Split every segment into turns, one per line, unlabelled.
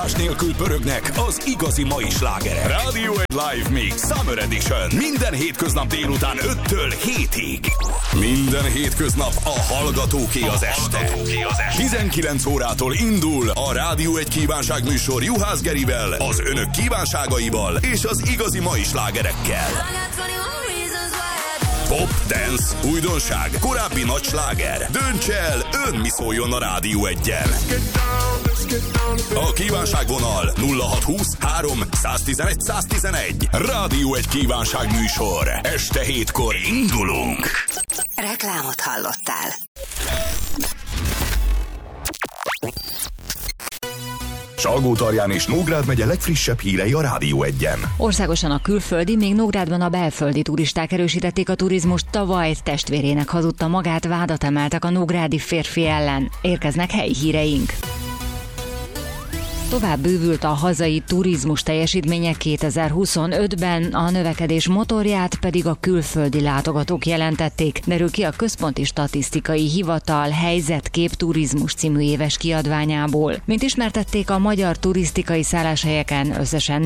Nélkül pörögnek az igazi mai slágerek. Radio 1 Live Mix Summer Edition. Minden hétköznap délután 5-től 7-ig. Minden hétköznap a hallgatóké az este. 19 órától indul a Radio 1 kívánságműsor Juhász Gerivel, az önök kívánságaival és az igazi mai slágerekkel. Pop, dance, újdonság, korábbi nagy sláger. Dönts el, ön mi szóljon a Rádió 1-en. A kívánságvonal 0620 3 111 111. Rádió 1 kívánságműsor. Este 7-kor indulunk.
Reklámot hallottál.
Salgótarján és Nógrád megye legfrissebb hírei a Rádió 1-en.
Országosan a külföldi, még Nógrádban a belföldi turisták erősítették a turizmust. Tavaly testvérének hazudta magát, vádat emeltek a nógrádi férfi ellen. Érkeznek helyi híreink. Tovább bővült a hazai turizmus teljesítménye 2025-ben, a növekedés motorját pedig a külföldi látogatók jelentették, derül ki a Központi Statisztikai Hivatal Helyzetkép Turizmus című éves kiadványából. Mint ismertették, a magyar turisztikai szálláshelyeken összesen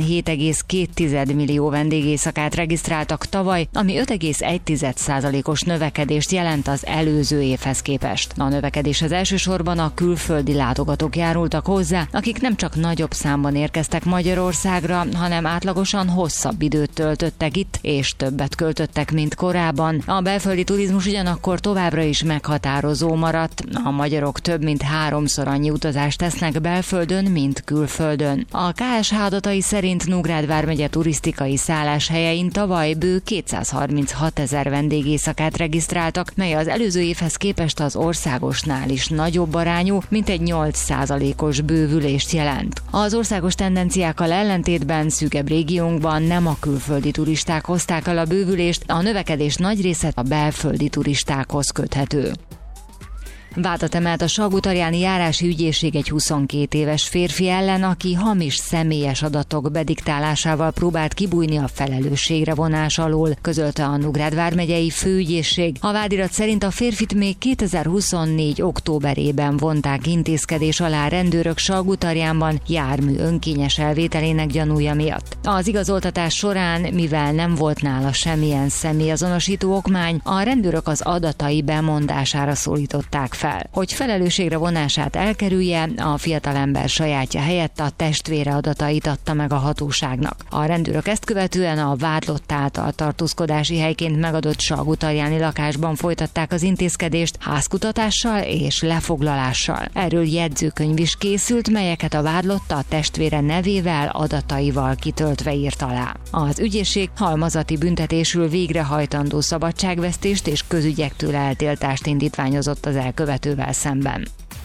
47,2 millió vendégészakát regisztráltak tavaly, ami 5,1%-os növekedést jelent az előző évhez képest. A növekedéshez elsősorban a külföldi látogatók járultak hozzá, akik nem csak nagyobb számban érkeztek Magyarországra, hanem átlagosan hosszabb időt töltöttek itt, és többet költöttek, mint korábban. A belföldi turizmus ugyanakkor továbbra is meghatározó maradt. A magyarok több mint 3-szor annyi utazást tesznek belföldön, mint külföldön. A KSH adatai szerint Nógrád vármegye turisztikai szálláshelyein tavaly bő 236 000 vendégészakát regisztráltak, mely az előző évhez képest az országosnál is nagyobb arányú, mint egy 8%-os bővülés jelent. Az országos tendenciákkal ellentétben szűkebb régiónkban nem a külföldi turisták hozták el a bővülést, a növekedés nagy része a belföldi turistákhoz köthető. Vádat emelt a Salgótarjáni járási ügyészség egy 22 éves férfi ellen, aki hamis személyes adatok bediktálásával próbált kibújni a felelősségre vonás alól, közölte a Nógrád vármegyei főügyészség. A vádirat szerint a férfit még 2024. októberében vonták intézkedés alá rendőrök Salgótarjánban jármű önkényes elvételének gyanúja miatt. Az igazoltatás során, mivel nem volt nála semmilyen személyazonosító okmány, a rendőrök az adatai bemondására szólították fel. Hogy felelősségre vonását elkerülje, a fiatalember sajátja helyett a testvére adatait adta meg a hatóságnak. A rendőrök ezt követően a vádlott által tartózkodási helyként megadott Salgótarjáni lakásban folytatták az intézkedést házkutatással és lefoglalással. Erről jegyzőkönyv is készült, melyeket a vádlott a testvére nevével, adataival kitöltve írt alá. Az ügyészség halmazati büntetésül végrehajtandó szabadságvesztést és közügyektől eltiltást indítványozott az elkövetővel szemben.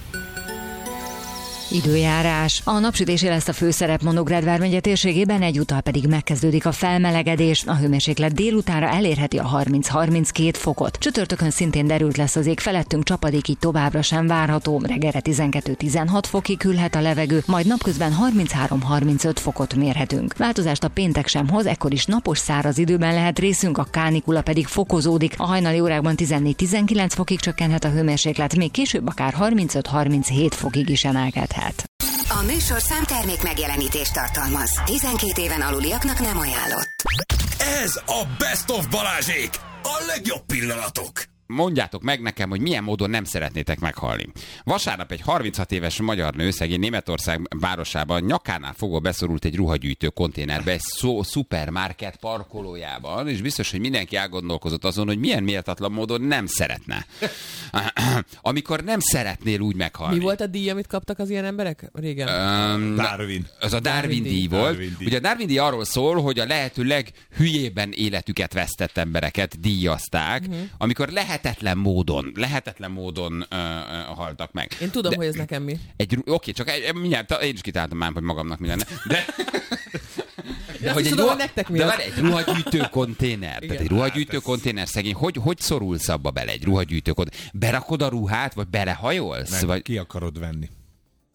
Időjárás. A napsütésé lesz a főszerep Nógrád vármegye térségében, egyúttal pedig megkezdődik a felmelegedés. A hőmérséklet délutánra elérheti a 30-32 fokot. Csütörtökön szintén derült lesz az ég felettünk, csapadék így továbbra sem várható. Reggelre 12-16 fokig hűlhet a levegő, majd napközben 33-35 fokot mérhetünk. Változást a péntek sem hoz, ekkor is napos száraz időben lehet részünk, a kánikula pedig fokozódik. A hajnali órákban 14-19 fokig csökkenhet a hőmérséklet, még később akár 35-37 fokig is emelkedhet.
A műsor számtermék megjelenítést tartalmaz. 12 éven aluliaknak nem ajánlott.
Ez a Best of Balázsék! A legjobb pillanatok!
Mondjátok meg nekem, hogy milyen módon nem szeretnétek meghalni. Vasárnap egy 36 éves magyar nő szegény Németország városában nyakánál fogva beszorult egy ruhagyűjtő konténerbe egy szupermarket parkolójában, és biztos, hogy mindenki elgondolkozott azon, hogy milyen méltatlan módon nem szeretne. Amikor nem szeretnél úgy meghalni.
Mi volt a díj, amit kaptak az ilyen emberek régen?
Darwin.
Az a Darwin díj volt.
Darwin díj.
Ugye a Darwin díj arról szól, hogy a lehető leghülyében életüket vesztett embereket díjazták, amikor lehetetlen módon haltak meg.
Én tudom, hogy ez nekem mi.
Oké, csak mindjárt én is kitáltam már, hogy magamnak mi lenne. De
hogy
egy ruhagyűjtő konténer. Tehát egy ruhagyűjtő konténer szegény, hogy szorulsz abba bele egy ruhagyűjtő konténer? Berakod a ruhát, vagy belehajolsz?
Nem,
vagy...
ki akarod venni.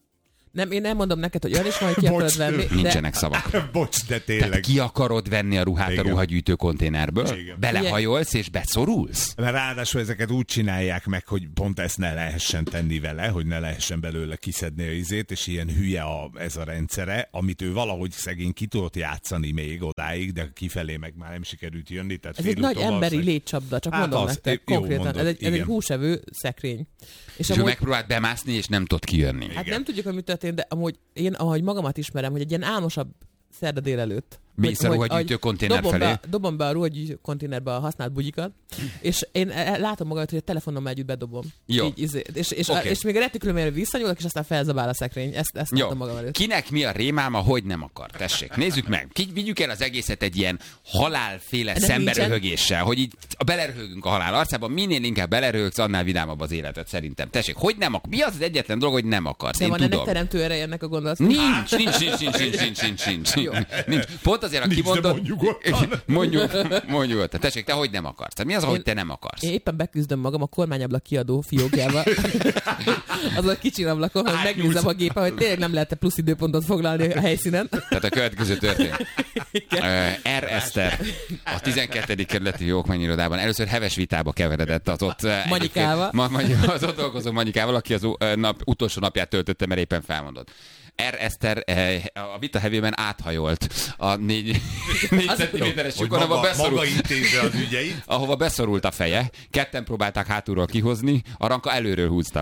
Nem, én nem mondom neked, hogy olyan is van, hogy ki akarod venni.
Nincsenek szavak.
Bocs, de
Tehát
tényleg.
ki akarod venni a ruhát a ruhagyűjtő konténerből?
Igen.
Belehajolsz és beszorulsz?
Mert ráadásul ezeket úgy csinálják meg, hogy pont ezt ne lehessen tenni vele, hogy ne lehessen belőle kiszedni a izét, és ilyen hülye ez a rendszere, amit ő valahogy szegény ki tudott játszani még odáig, de kifelé meg már nem sikerült jönni. Tehát
ez egy nagy emberi létcsapda, csak mondom nektek konkrétan. Ez egy húsevő szekrény.
És ő megpróbált bemászni, és nem tudott kijönni.
Hát nem tudjuk, hogy mi történt, de amúgy én, ahogy magamat ismerem, hogy egy ilyen álmosabb szerda délelőtt.
Mész a ruhagyűjtő konténer felé.
Dobom be a ruhagyűjtő konténerbe a használt bugyikat, és én látom magamat, hogy a telefonommal együtt bedobom.
Jó.
Így, és még a retikülömére visszanyúlok, és aztán felzabál a szekrény. Ezt látom magam előtt.
Kinek mi a rémáma, hogy nem akar? Tessék, nézzük meg. Vigyük el az egészet egy ilyen halálféle szemberöhögéssel, hogy így beleröhögünk a halál arcában, minél inkább beleröhögsz, annál vidámabb az életed szerintem. Tessék, hogy nem akar? Mi az egyetlen dolog, hogy nem akarsz?
De van ennek teremtő ereje ennek a gondolat?
Nincs. Pont azért, ha kimondod... Mondjuk. Tessék, te hogy nem akarsz? Tehát mi az, hogy te nem akarsz?
Én éppen beküzdöm magam a kormányablak kiadó fiókjával. Azon a kicsi ablakon, hogy megnézem a gépen, hogy tényleg nem lehet plusz időpontot foglalni a helyszínen.
Tehát a következő történt. R. Eszter a 12. kerületi fiókmányirodában először heves vitába keveredett az ott...
Manyikával.
Az ott dolgozó Manyikával, aki az utolsó napját töltötte, mert éppen felmondott. R. Eszter a vita hevében áthajolt a 4 centiméteres lyukon, ahova beszorult a feje. Ketten próbálták hátulról kihozni, a Ranka előről húzta.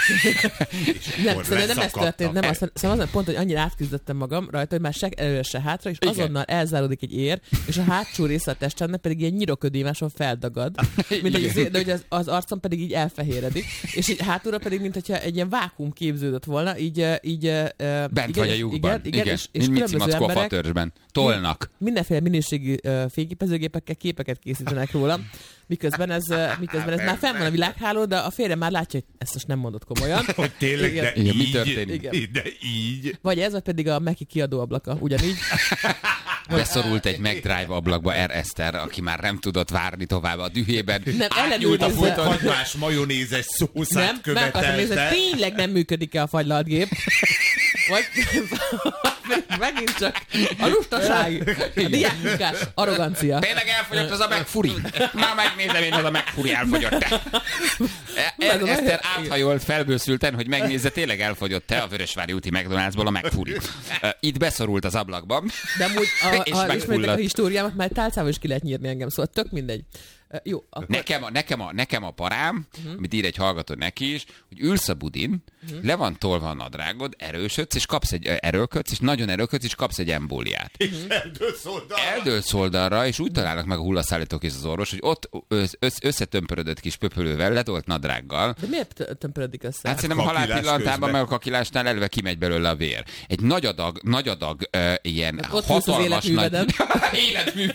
Nem ez történt, nem azt, szóval az pont, hogy annyira átküzdöttem magam rajta, hogy már se előre, se hátra, és azonnal elzáródik egy ér, és a hátsó része a testemnek pedig ilyen nyiroködémáson feldagad, de hogy az arcom pedig így elfehéredik, és így hátulra pedig, mint hogyha egy ilyen vákuum képződött volna, így
bent vagy a lyukban. Igen.
És
Mici Mackó a fatörzsben. Tolnak.
Mindenféle minőségű fényképezőgépekkel képeket készítenek róla. Miközben ez már fenn van a világháló, de a férjem már látja, hogy ezt most nem mondott komolyan.
Hogy tényleg,
igen.
de így.
Mi történik?
Igen.
De így.
Vagy ez, vagy pedig a Meki kiadó ablaka, ugyanígy.
Beszorult egy McDrive ablakba R. Eszter, aki már nem tudott várni tovább a dühében.
Nem,
átnyúlt a fagymás majonézes szószát követelte.
Tényleg nem működik-e a fagylaltgép? Vagy megint csak a lustaság, a diákmunkás arrogancia.
Tényleg elfogyott az a McFuri. Már megnézem én, az a McFuri elfogyott. Eszter áthajolt felbőszülten, hogy megnézze, tényleg elfogyott-e a Vörösvári úti McDonald'sból a McFuri. Itt beszorult az ablakban,
de amúgy,
és
ha ismeritek a
megfulladt.
Históriámat, már tálcával is ki lehet nyírni engem, szóval tök mindegy. Jó, akkor...
Nekem a parám, amit ír egy hallgató neki is, hogy ülsz a budin, le van tolva a nadrágod, erősödsz, és kapsz egy erőlködsz, és nagyon erőlködsz, és kapsz egy embóliát.
És
Eldőlsz oldalra, és úgy találnak meg a hullaszállítók és az orvos, hogy ott összetömpörödött kis pöpölővel, letolt nadrággal.
De miért tömpörödik össze?
Hát szerintem a halál pillanatában, meg a kakilásnál eleve kimegy belőle a vér. Egy nagy adag ilyen hatalmas nagy... Életmű.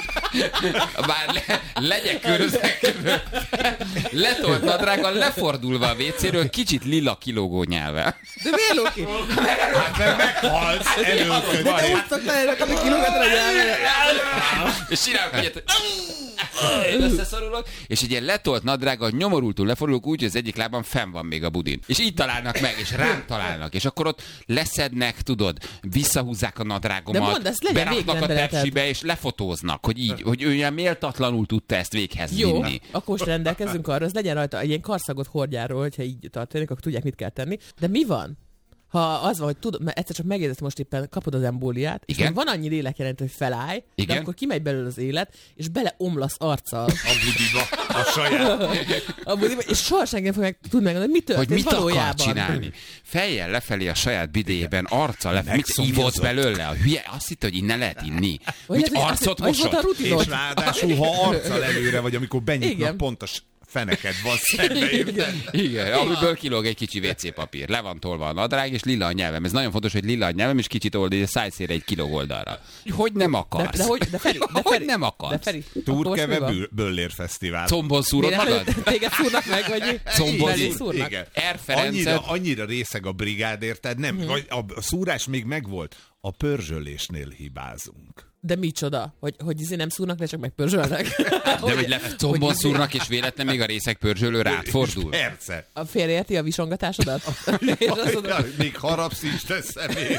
Bár legyek köröznek, letolt nadrággal, lefordulva a WC-ről, kicsit lila kilógó nyelvvel.
De miért lóki?
Hát mert meghalsz előködni.
De úgy szokták, ami kilógatran a nyelvvel.
És csinálok egyet, hogy összeszorulok, és egy ilyen letolt nadrággal nyomorultul lefordulok úgy, hogy az egyik lábam fenn van még a budin. És így találnak meg, és rám találnak, és akkor ott leszednek, tudod, visszahúzzák a nadrágomat, beraknak a tepsibe, és lefotóznak, hogy így, hogy ő ilyen méltatlanul tudta ezt véghez vinni.
Jó, akkor most rendelkezünk arra, az legyen rajta egy ilyen karszagot hordjáról, hogyha így történik, akkor tudják, mit kell tenni. De mi van? Ha az van, hogy tudod, mert egyszer csak megérzed, most éppen kapod az embóliát, és van annyi lélekjelentő, hogy felállj, de akkor kimegy belőle az élet, és beleomlasz arccal.
A budiba, a saját.
A budiba, és soha senki nem fog tudni megmondani, hogy mi történt valójában.
Hogy mit akar csinálni. Fejjel lefelé a saját bidéjében, arccal lefelé. Mit ivott belőle? A hülye azt hitte, hogy innen lehet inni. Mit arcot mosott?
És ráadásul, ha arccal előre vagy, amikor benyitnak pontos feneked van szembe,
Igen, amiből kilóg egy kicsi WC papír. Le van tolva a nadrág, és lila a nyelvem. Ez nagyon fontos, hogy lila a nyelvem, és kicsit oldalra, szájszére egy kiló oldalra. Hogy nem akarsz?
De Feri,
nem akarsz?
Túrkeve Böllér Fesztivál.
Combon szúrod magad?
Téged szúrnak meg, vagy
combon
szúrnak?
Annyira részeg a brigád, érted? Nem, vagy a szúrás még megvolt. a pörzsölésnél hibázunk.
De micsoda? Hogy nem szúrnak le, csak megpörzsölnek?
De hogy combon szúrnak, és véletlen még a részek pörzsölő rád fordul.
Persze.
A félreérti a visongatásodat?
Még harapsz is, te szemét.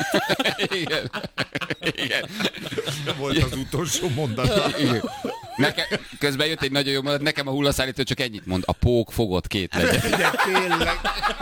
Igen.
Volt az utolsó mondat.
Közben jött egy nagyon jó mondat, nekem a hullaszállító csak ennyit mond, a pók fogott két legyen.
De tényleg.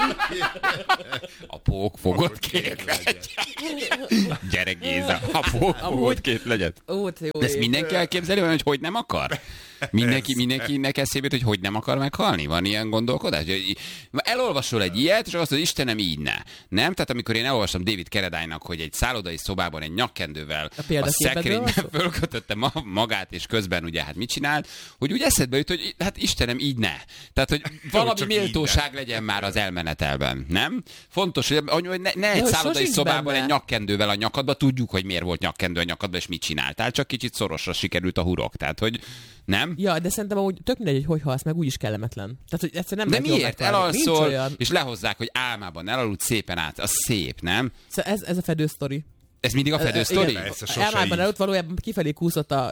A pók fogott két legyen. Gyere Géza, a pók fogott két legyen. De ezt mindenki elképzeli, hogy nem akar? Mindenkinek eszébe jut, hogy nem akar meghalni? Van ilyen gondolkodás? Elolvasol egy ilyet, és azt mondod, Istenem, így ne. Nem? Tehát amikor én elolvastam David Carradine-nak, hogy egy szállodai szobában egy nyakkendővel a szekrényben fölkötötte magát, és közben ugye hát mit csinált, hogy úgy eszedbe jut, hogy hát Istenem, így ne. Tehát, hogy valami méltóság legyen már az elmenetelben, nem? Fontos, hogy ne egy szállodai szobában egy nyakkendővel a nyakadba, tudjuk, hogy miért volt nyakkendő a nyakadba, és mit csináltál, csak kicsit szorosra sikerült a hurok. Tehát, hogy nem?
Ja, de szerintem amúgy tök mindegy, hogy halsz meg, úgyis kellemetlen. Tehát, hogy egyszerűen nem
de miért? Elalszol, és lehozzák, hogy álmában elaludt szépen át. Az szép, nem?
Szóval ez a fedő sztori.
Ez mindig a fedő sztori?
Elmában előtt valójában kifelé kúszott a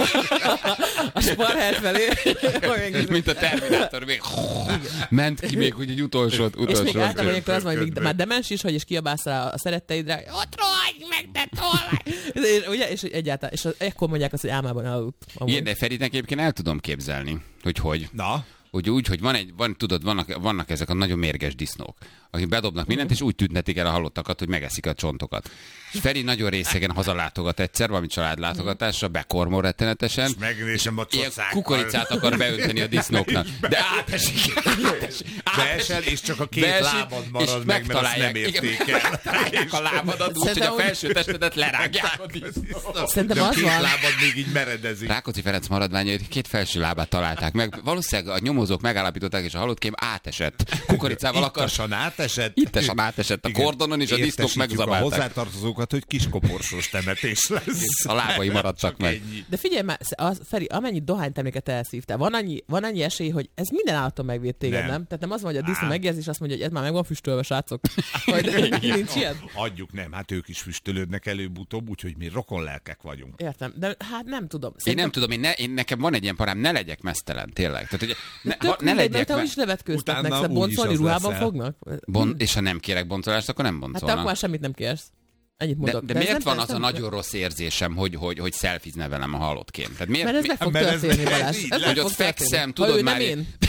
sparhely felé.
Mint a Terminátor, még ment ki még, hogy egy utolsó.
És még általában ilyenkor az van, hogy már demens is, hogy is kiabálsz rá a szeretteidre, ott rohagy meg, de tolvaj! És egyáltalán, és ekkor mondják azt, hogy álmában elaludt.
Igen, de Feritnek egyébként el tudom képzelni, hogy.
Na?
Úgy, hogy vannak ezek a nagyon mérges disznók, akik bedobnak mindent, és úgy tüntetik el a halottakat, hogy megeszik a csontokat. És Feri nagyon részegen hazalátogat egyszer, valami családlátogatásra, bekormol rettenetesen,
és
ilyen kukoricát akar beönteni a disznóknak. De átesik.
Beesel, és csak a két lábad marad meg, mert azt nem érték el.
Megtalálják a lábadat úgy, hogy a felső testedet lerágják a disznók.
Szerintem
de a
az
két
van.
lábad még így meredezik.
Rákóczi Ferenc maradványait, két felső lábát találták meg. Valószínűleg a nyomozók megállapították, és a halottkém átesett. Kukoricával akar... Ittesen átesett a kordonon, és a disznók megzabálták.
A hozzátartozókat, hogy kiskoporsos temetés lesz.
A lábai maradtak meg.
De figyelj már, Feri, amennyit dohányterméket elszívtál, van annyi esély, hogy ez minden állaton megvéd téged, nem? Tehát nem az van, hogy a disznó megjegyz, és azt mondja, hogy ez már meg van füstölve, srácok. Nincs ilyen?
Adjuk, nem, hát ők is füstölődnek előbb-utóbb, úgyhogy mi rokonlelkek vagyunk.
Értem, de hát nem tudom.
Én nem tudom, én nekem van egy ilyen parám, ne legyek meztelen, tényleg. Tehát, hogy ne
legyek, de is levetkőztetnek, szóval boncolni ruhában fognak?
És ha nem kérek boncolást, akkor nem boncolnak.
Hát akkor már semmit nem kérsz. Ennyit mondok.
De miért van az a nagyon rossz érzésem, hogy szelfizne velem a halottkém? Tehát miért?
Mert ez meg fog történni, Balázs.
Hogy ott fekszem, tudod már...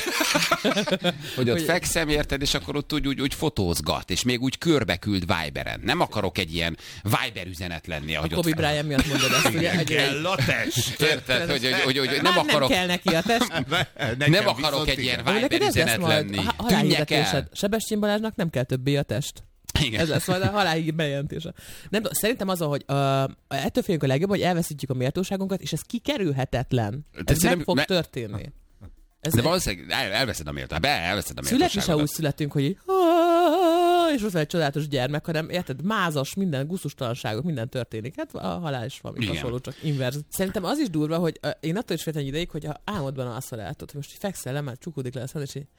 Hogy ott
Hogy-
fekszem, érted, és akkor ott úgy fotózgat, és még úgy körbeküld Viberen. Nem akarok egy ilyen Viber üzenet lenni, ahogy
Kobe
ott...
Bryant miatt mondod ezt, ugye?
Kell a test.
Érted, hogy nem
Már
akarok...
nem kell neki a test.
Nem akarok egy ilyen
Neked
Viber
ez lesz
üzenet
majd
lenni.
a
Tűnjek el.
halálhirdetésed. Sebestyén Balázsnak nem kell többé a test.
Igen.
Ez lesz majd a halálhír bejelentése. Nem tudom, szerintem az, hogy ettől félünk a legjobb, hogy elveszítjük a méltóságunkat, és ez kikerülhetetlen. Ez meg fog történni. Ez
De valószínűleg elveszed a méltóságot.
születni se úgy születünk, hogy így, és ott van egy csodálatos gyermek, hanem érted, mázas, minden gusztustalanságok, minden történik. Hát a halál is valami
Igen.
hasonló, csak inverz. Szerintem az is durva, hogy én attól is féltem egy ideig, hogy ha álmodban azt látod, hogy most így fekszel le, már csukódik le a és így,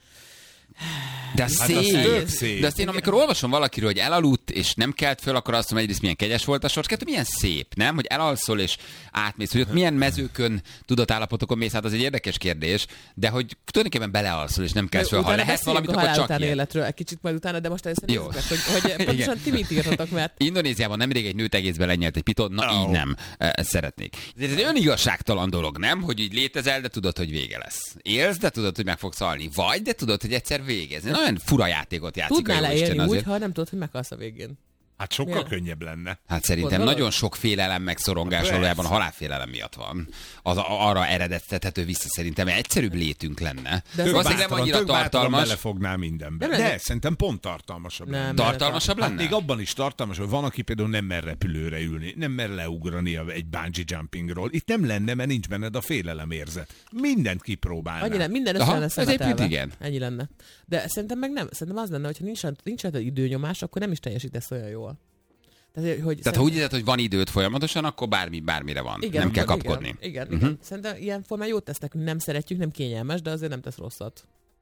De az
Hát az
szép.
tök szép.
De azt én, amikor olvasom valakiről, hogy elaludt, és nem kelt föl, akkor azt mondom, egyrészt milyen kegyes volt a sors, kettő milyen szép, nem? Hogy elalszol és átmész, hogy ott milyen mezőkön, tudatállapotokon mész, hát az egy érdekes kérdés, de hogy tulajdonképpen belealszol, és nem kelsz föl. Ha
utána
lehet
beszéljünk
valamit,
a
akkor
halál
csak
utáni
ilyen.
életről egy kicsit majd utána, de most először
Jó.
nézzük meg, hogy pontosan ti mit írtatok, mert
Indonéziában nemrég egy nőt egészben lenyelt egy piton, na így nem. Ezt szeretnék. Ez egy önigazságtalan dolog, nem? Hogy így létezel, de tudod, hogy vége lesz. Élsz, de tudod, hogy meg fogsz halni. Vagy, de tudod, hogy egyszer végez. Nagyon fura játékot játszik
tudnál
a jóisten
élni úgy,
azért.
ha nem tudod, hogy meghalsz a végén.
Hát sokkal
Miért?
könnyebb lenne.
Hát szerintem
Gondolod?
nagyon sok félelem meg szorongás
Persze.
valójában a halálfélelem miatt van. Az arra eredeztethető vissza szerintem, mert egyszerűbb létünk lenne.
De
Valószínűleg nem annyira tartalmas.
belefognál mindenbe.
Nem
De
lenne-
szerintem pont tartalmasabb
Nem.
lenne.
Tartalmasabb
Hát
lenne?
még abban is tartalmas, hogy van, aki például nem mer repülőre ülni, nem mer leugrani egy bungee jumpingról. Itt nem lenne, mert nincs benned a félelemérzet. Mindent kipróbálnál.
Annyi lenne, minden össze
Aha,
lenne
ez egyébként
szemetelve.
igen.
Ennyi lenne. De szerintem meg nem. Szerintem az lenne, hogyha nincs időnyomás, akkor nem is teljesítesz olyan jól.
Tehát ha úgy érzed, hogy van időt folyamatosan, akkor bármire van.
igen,
Nem kell
igen,
kapkodni.
Igen. Szerintem ilyen formán jót tesz nekünk, nem szeretjük, nem kényelmes, de azért nem tesz rosszat.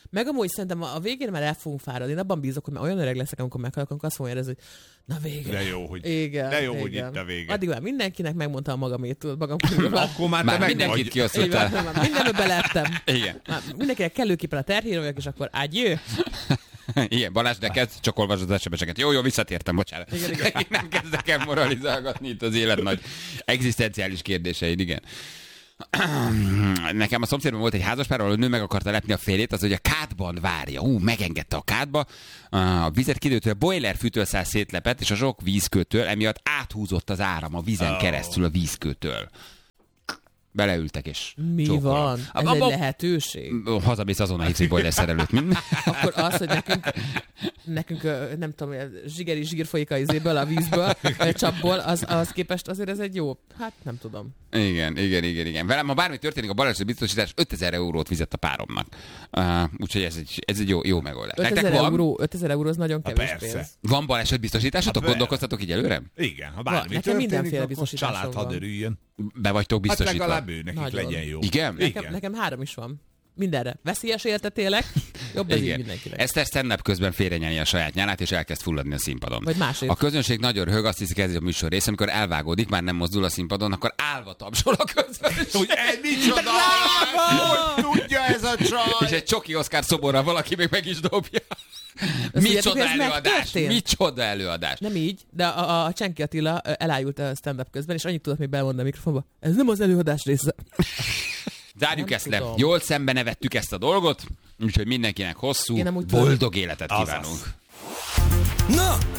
Meg amúgy szerintem a végén már el fogunk fáradni. Én abban bízok, hogy már olyan öreg leszek, amikor meghalok, akkor azt fogom érezni, hogy na vége.
De jó, hogy, hogy itt a vége.
Addig már mindenkinek megmondtam magamét, magam
Akkor már
mindenkit kiosztottál.
Mindenbe belettem.
Igen.
Mindenkinek kellőképpen a terhírójak, és akkor ágyjő.
Igen, Balázs, de kezd, csak olvasod az SMS-eket. Jó, visszatértem, bocsánat. Igen. Nem kezdek el moralizálgatni itt az élet nagy egzisztenciális kérdéseid, igen. Nekem a szomszédban volt egy házaspár, ahol a nő meg akarta lepni a férjét, az, hogy a kádban várja. Megengedte a kádba, a vizet kidőtől, a boiler fűtőszál szétlepett, és a sok vízkőtől emiatt áthúzott az áram a vízen keresztül a vízkőtől. Beleültek és
mi
csókolom.
van? Ez egy lehetőség?
Hazamész azonnal hívsz egy boiler szerelőt.
Akkor az, hogy nekünk nem tudom, zsigeri-zsír folyik a izéből, a vízből, a csapból, az képest azért ez egy jó, hát nem tudom.
Igen. Velem, ha bármi történik, a baleset biztosítás 5000 eurót fizet a páromnak. Úgyhogy ez egy jó megoldás.
5000 euró az nagyon kevés pénz.
Van baleset biztosításotok? Gondolkoztatok így előre?
Igen, ha bármi
nekem mindenféle
történik, akkor család hadd örüljön.
Be vagytok biztosítva?
Hát legalább ő, nekik legyen jó.
Igen?
Nekem 3 is van. Mindenre. Veszélyes életetélek, jobb ez így mindenkinek.
Eszter stand-up közben félrenyelni a saját nyálát, és elkezd fulladni a színpadon.
Vagy másért.
A közönség nagyon röhög, azt hiszik, ez a műsor rész, amikor elvágódik, már nem mozdul a színpadon, akkor állva tapsol a közönség.
Hogy micsoda! Hogy tudja ez a csaj?
És egy csoki Oszkár szoborral valaki még meg is dobja. Micsoda előadás.
Nem így, de a Csenki Attila elájult a stand-up közben, és annyit tudott még belmondani a mikrofonba. Ez nem az előadás része.
Zárjuk ezt le. Jól szembe nevettük ezt a dolgot, úgyhogy mindenkinek hosszú, boldog életet kívánunk.
Na,